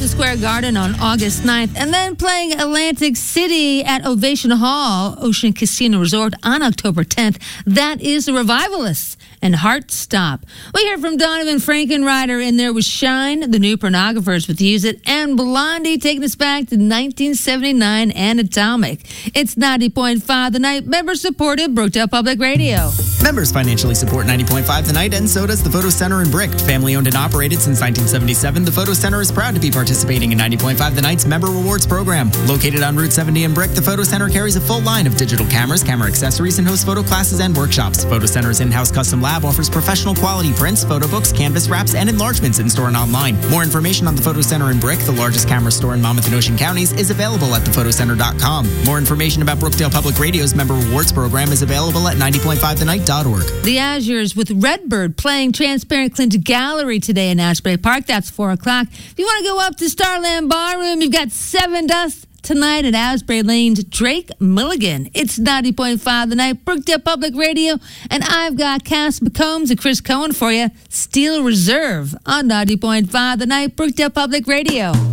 Madison Square Garden on August 9th, and then playing Atlantic City at Ovation Hall, Ocean Casino Resort on October 10th. That is the Revivalists and Heartstop. We hear from Donovan Frankenrider in there with Shine, the New Pornographers with Use It, and Blondie taking us back to 1979 and Atomic. It's 90.5 The Night, member-supported Brookdale Public Radio. Members financially support 90.5 The Night, and so does the Photo Center in Brick. Family owned and operated since 1977, the Photo Center is proud to be participating in 90.5 The Night's Member Rewards program. Located on Route 70 in Brick, the Photo Center carries a full line of digital cameras, camera accessories, and hosts photo classes and workshops. Photo Center's in-house custom lab offers professional quality prints, photo books, canvas wraps, and enlargements in-store and online. More information on the Photo Center in Brick, the largest camera store in Monmouth and Ocean counties, is available at thephotocenter.com. More information about Brookdale Public Radio's Member Rewards program is available at 90.5thennight.org. The Azures with Redbird playing Transparent Clint Gallery today in Asbury Park. That's 4 o'clock. If you want to go up to Starland Ballroom, you've got Seven Dust tonight at Asbury Lane's Drake Milligan. It's 90.5 The Night, Brookdale Public Radio, and I've got Cass McCombs and Chris Cohen for you. Steel Reserve on 90.5 The Night, Brookdale Public Radio.